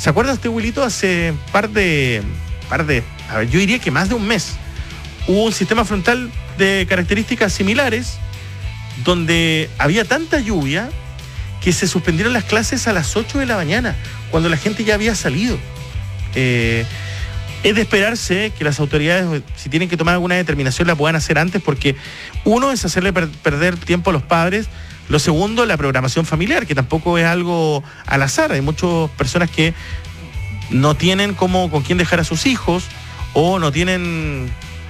¿Se acuerda usted, Wilito? Hace a ver, yo diría que más de un mes, hubo un sistema frontal de características similares, donde había tanta lluvia que se suspendieron las clases a las 8 de la mañana, cuando la gente ya había salido. Es de esperarse que las autoridades, si tienen que tomar alguna determinación, la puedan hacer antes, porque uno es hacerle perder tiempo a los padres. Lo segundo, la programación familiar, que tampoco es algo al azar. Hay muchas personas que no tienen con quién dejar a sus hijos, o no tienen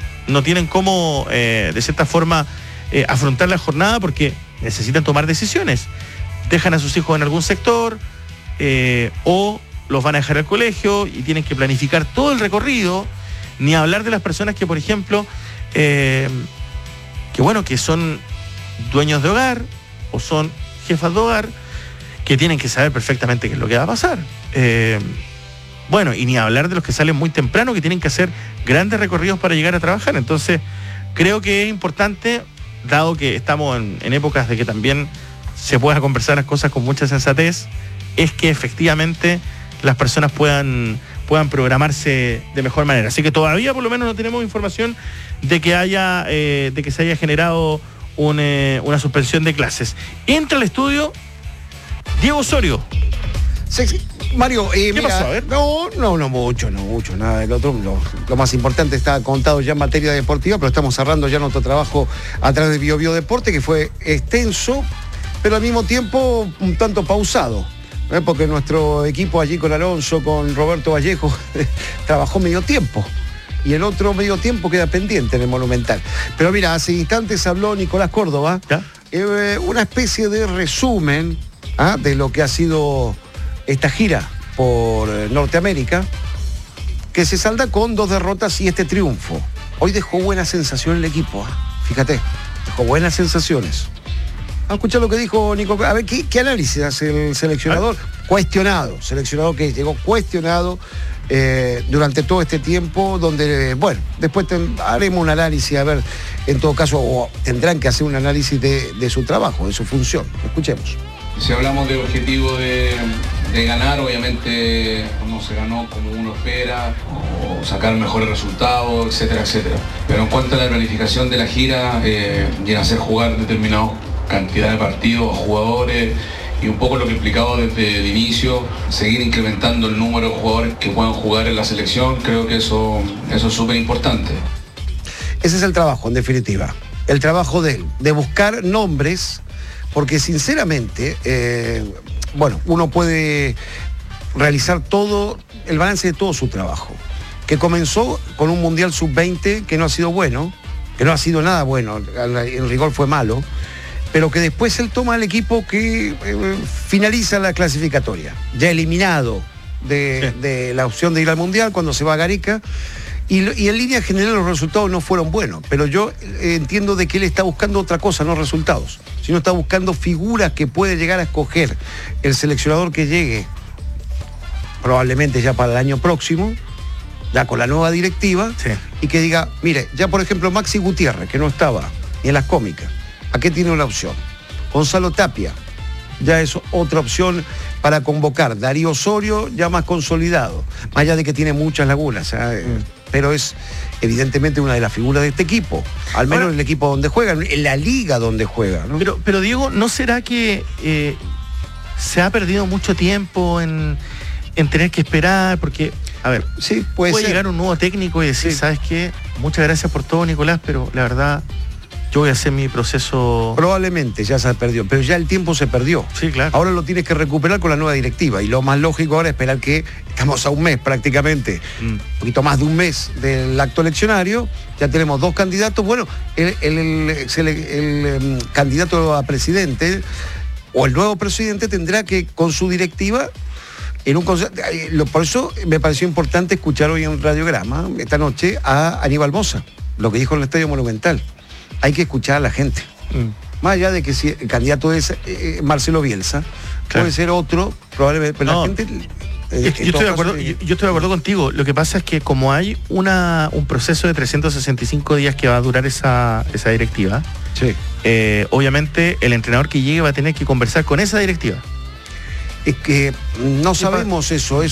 cómo, de cierta forma, afrontar la jornada, porque necesitan tomar decisiones. Dejan a sus hijos en algún sector, o los van a dejar al colegio y tienen que planificar todo el recorrido. Ni hablar de las personas que, por ejemplo, que son dueños de hogar o son jefas de hogar, que tienen que saber perfectamente qué es lo que va a pasar. Y ni hablar de los que salen muy temprano, que tienen que hacer grandes recorridos para llegar a trabajar. Entonces, creo que es importante, dado que estamos en épocas de que también se pueda conversar las cosas con mucha sensatez, es que efectivamente las personas puedan programarse de mejor manera. Así que todavía por lo menos no tenemos información de que se haya generado una suspensión de clases. Entra al estudio Diego Osorio. Sí, Mario, ¿Qué pasó? A ver. No mucho, nada. Lo más importante está contado ya en materia deportiva, pero estamos cerrando ya nuestro trabajo a través de BioBio Deporte, que fue extenso, pero al mismo tiempo un tanto pausado. Porque nuestro equipo allí con Alonso, con Roberto Vallejo, trabajó medio tiempo. Y el otro medio tiempo queda pendiente en el Monumental. Pero mira, hace instantes habló Nicolás Córdoba, una especie de resumen de lo que ha sido esta gira por Norteamérica, que se salda con 2 derrotas y este triunfo. Hoy dejó buena sensación el equipo, fíjate, dejó buenas sensaciones. Vamos a escuchar lo que dijo Nico. A ver, ¿qué análisis hace el seleccionador? Cuestionado, seleccionador que llegó cuestionado durante todo este tiempo, donde, después haremos un análisis, a ver, en todo caso, o tendrán que hacer un análisis de su trabajo, de su función. Escuchemos. Si hablamos del objetivo de ganar, obviamente no se ganó como uno espera, o sacar mejores resultados, etcétera, etcétera. Pero en cuanto a la planificación de la gira, y en hacer jugar determinados cantidad de partidos, jugadores, y un poco lo que explicaba desde el inicio, seguir incrementando el número de jugadores que puedan jugar en la selección, creo que eso es súper importante. Ese es el trabajo, en definitiva. El trabajo de él, de buscar nombres, porque sinceramente, uno puede realizar todo, el balance de todo su trabajo, que comenzó con un Mundial Sub-20 que no ha sido bueno, que no ha sido nada bueno, en rigor fue malo, pero que después él toma el equipo que finaliza la clasificatoria, ya eliminado de la opción de ir al Mundial cuando se va a Gareca, y en línea general los resultados no fueron buenos, pero yo entiendo de que él está buscando otra cosa, no resultados, sino está buscando figuras que puede llegar a escoger el seleccionador que llegue, probablemente ya para el año próximo, ya con la nueva directiva, y que diga, mire, ya por ejemplo Maxi Gutiérrez, que no estaba ni en las cómicas, aquí tiene una opción. Gonzalo Tapia, ya es otra opción para convocar. Darío Osorio, ya más consolidado, más allá de que tiene muchas lagunas, pero es evidentemente una de las figuras de este equipo, al menos en el equipo donde juega, en la liga donde juega, ¿no? Pero Diego, ¿no será que se ha perdido mucho tiempo en tener que esperar? Porque, a ver, sí, puede llegar un nuevo técnico y decir, ¿sabes qué? Muchas gracias por todo, Nicolás, pero la verdad, yo voy a hacer mi proceso. Probablemente ya se perdió, pero ya el tiempo se perdió. Sí, claro. Ahora lo tienes que recuperar con la nueva directiva, y lo más lógico ahora es esperar que estamos a un mes prácticamente, un poquito más de un mes del acto eleccionario, ya tenemos 2 candidatos. Bueno, el candidato a presidente o el nuevo presidente tendrá que, con su directiva, por eso me pareció importante escuchar hoy en Radiograma, esta noche, a Aníbal Mosa, lo que dijo en el Estadio Monumental. Hay que escuchar a la gente. Más allá de que si el candidato es Marcelo Bielsa, puede ser otro, probablemente, pero la gente... Yo estoy de acuerdo contigo. Lo que pasa es que como hay un proceso de 365 días que va a durar esa directiva, obviamente el entrenador que llegue va a tener que conversar con esa directiva. Es que no sabemos eso